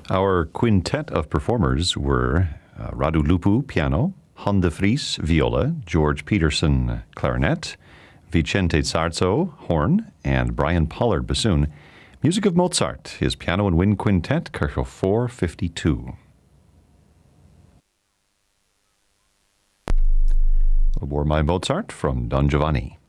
Our quintet of performers were Radu Lupu, piano, Han de Vries, viola, George Peterson, clarinet, Vicente Zarzo, horn, and Brian Pollard, bassoon. Music of Mozart, his piano and wind quintet, Kirchhoff 452. Wore My Mozart from Don Giovanni.